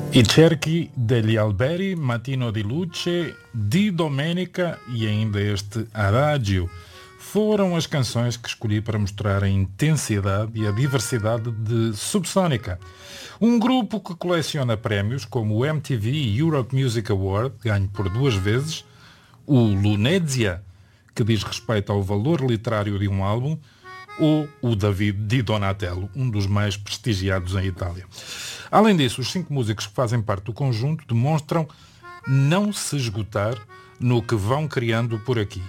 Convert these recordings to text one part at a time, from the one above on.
I cerchi degli alberi, Mattino di luce, Di Domenica e ainda este Adagio foram as canções que escolhi para mostrar a intensidade e a diversidade de Subsónica. Um grupo que coleciona prémios como o MTV Europe Music Award, ganho por 2 vezes, o Lunezia, que diz respeito ao valor literário de um álbum, ou o David di Donatello, um dos mais prestigiados em Itália. Além disso, os 5 músicos que fazem parte do conjunto demonstram não se esgotar no que vão criando por aqui.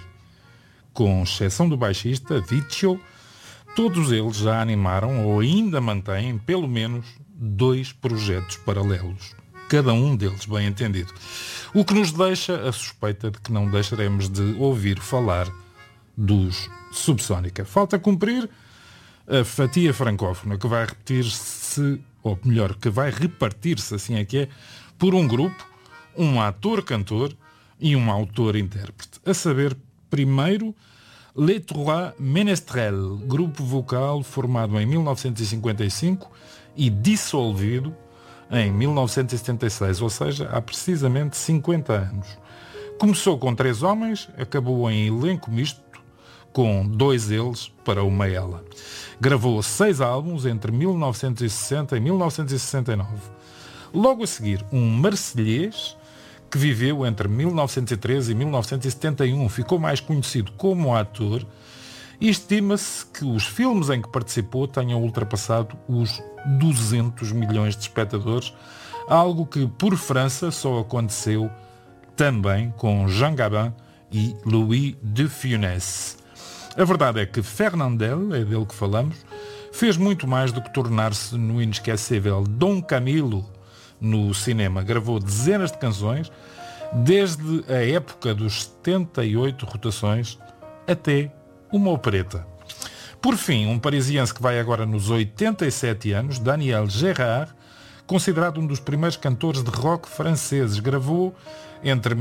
Com exceção do baixista, Vecchio, todos eles já animaram ou ainda mantêm pelo menos 2 projetos paralelos. Cada um deles bem entendido. O que nos deixa a suspeita de que não deixaremos de ouvir falar dos Subsónica. Falta cumprir a fatia francófona, que vai repetir-se, ou melhor, que vai repartir-se, assim é que é, por um grupo, um ator-cantor e um autor-intérprete. A saber, primeiro, Les Trois Ménestrels, grupo vocal formado em 1955 e dissolvido em 1976, ou seja, há precisamente 50 anos. Começou com 3 homens, acabou em elenco misto, com 2 eles para uma ela. Gravou 6 álbuns entre 1960 e 1969. Logo a seguir, um marselhês que viveu entre 1913 e 1971. Ficou mais conhecido como ator e estima-se que os filmes em que participou tenham ultrapassado os 200 milhões de espectadores, algo que por França só aconteceu também com Jean Gabin e Louis de Funès. A verdade é que Fernandel, é dele que falamos, fez muito mais do que tornar-se no inesquecível Dom Camilo no cinema. Gravou dezenas de canções, desde a época dos 78 rotações até uma opereta. Por fim, um parisiense que vai agora nos 87 anos, Daniel Gérard, considerado um dos primeiros cantores de rock franceses, gravou entre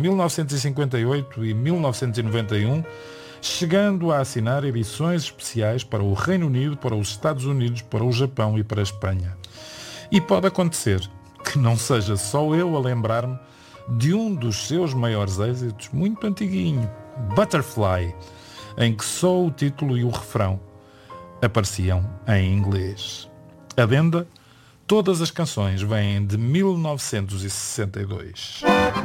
1958 e 1991, chegando a assinar edições especiais para o Reino Unido, para os Estados Unidos, para o Japão e para a Espanha. E pode acontecer que não seja só eu a lembrar-me de um dos seus maiores êxitos, muito antiguinho, Butterfly, em que só o título e o refrão apareciam em inglês. Adenda, todas as canções vêm de 1962.